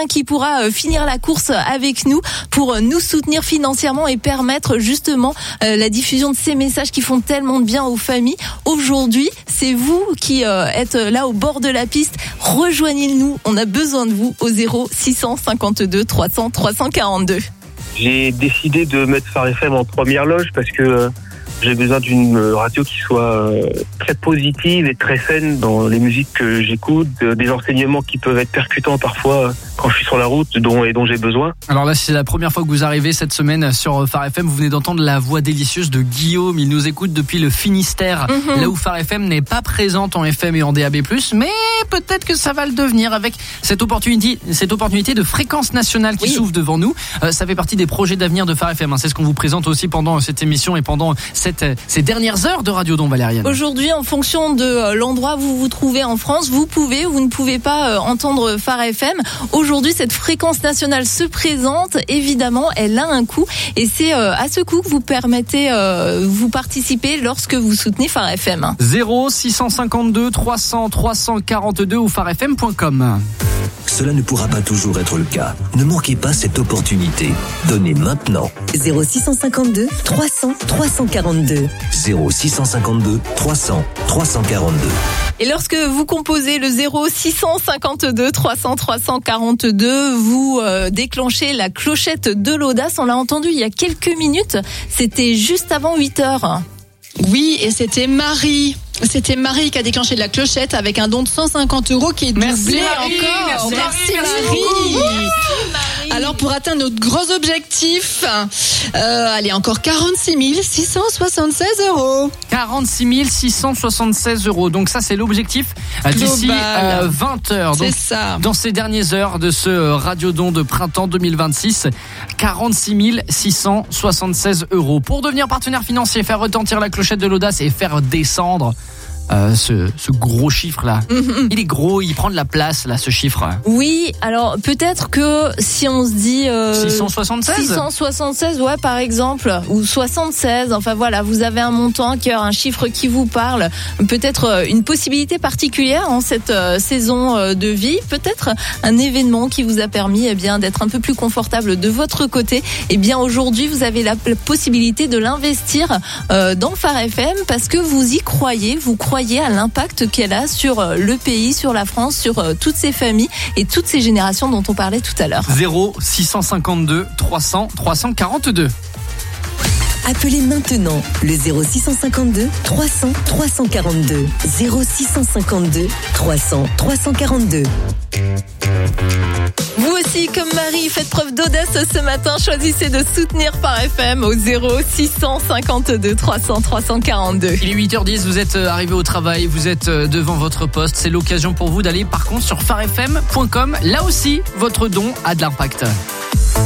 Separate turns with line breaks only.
quelqu'un qui pourra finir la course avec nous pour nous soutenir financièrement et permettre justement la diffusion de ces messages qui font tellement de bien aux familles. Aujourd'hui, c'est vous qui êtes là au bord de la piste. Rejoignez-nous, on a besoin de vous au 0652 300 342.
J'ai décidé de mettre Phare FM en première loge parce que j'ai besoin d'une radio qui soit très positive et très saine dans les musiques que j'écoute, des enseignements qui peuvent être percutants parfois quand je suis sur la route dont j'ai besoin.
Alors là, c'est la première fois que vous arrivez cette semaine sur Phare FM. Vous venez d'entendre la voix délicieuse de Guillaume. Il nous écoute depuis le Finistère, là où Phare FM n'est pas présente en FM et en DAB+, mais peut-être que ça va le devenir avec cette opportunité de fréquence nationale qui s'ouvre devant nous. Ça fait partie des projets d'avenir de Phare FM. C'est ce qu'on vous présente aussi pendant cette émission et pendant ces dernières heures de Radiodon, Valériane.
Aujourd'hui, en fonction de l'endroit où vous vous trouvez en France, vous pouvez ou vous ne pouvez pas entendre Phare FM. Aujourd'hui, cette fréquence nationale se présente. Évidemment, elle a un coût et c'est à ce coût que vous permettez, vous participez lorsque vous soutenez Phare FM.
0652 300 342 ou pharefm.com.
Cela ne pourra pas toujours être le cas. Ne manquez pas cette opportunité. Donnez maintenant.
0652 300 342.
0652 300 342.
Et lorsque vous composez le 0652 300 342, vous déclenchez la clochette de l'audace. On l'a entendu il y a quelques minutes. C'était juste avant 8h.
Oui, et c'était Marie. C'était Marie qui a déclenché la clochette avec un don de 150 € qui est doublé encore. Merci Marie. Alors pour atteindre notre gros objectif, allez, encore 46 676 €.
46 676 €. Donc ça, c'est l'objectif d'ici 20h.
C'est ça.
Dans ces dernières heures de ce Radiodon de printemps 2026, 46 676 €. Pour devenir partenaire financier, faire retentir la clochette de l'audace et faire descendre ce gros chiffre là. Il est gros, il prend de la place là, ce chiffre.
Oui, alors peut-être que si on se dit
676,
ouais, par exemple, ou 76, enfin voilà, vous avez un montant, un chiffre qui vous parle, peut-être une possibilité particulière en cette saison de vie, peut-être un événement qui vous a permis d'être un peu plus confortable de votre côté. Et bien aujourd'hui, vous avez la possibilité de l'investir dans Phare FM parce que vous y croyez, vous croyez à l'impact qu'elle a sur le pays, sur la France, sur toutes ces familles et toutes ces générations dont on parlait tout à l'heure.
0652 300 342.
Appelez maintenant le 0652 300 342. 0652 300 342.
Vous aussi, comme Marie, faites preuve d'audace ce matin. Choisissez de soutenir Phare FM au 0652 300 342.
Il est 8h10, vous êtes arrivé au travail, vous êtes devant votre poste. C'est l'occasion pour vous d'aller par contre sur pharefm.com. Là aussi, votre don a de l'impact.